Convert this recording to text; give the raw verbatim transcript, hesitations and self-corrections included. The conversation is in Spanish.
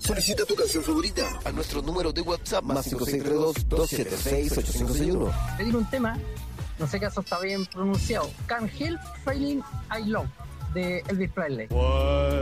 Solicita tu canción favorita a nuestro número de WhatsApp más cinco seis tres dos, dos siete seis, ocho cinco seis uno. Pedir un tema, no sé qué eso está bien pronunciado. Can't Help Feeling I Love, de Elvis Presley.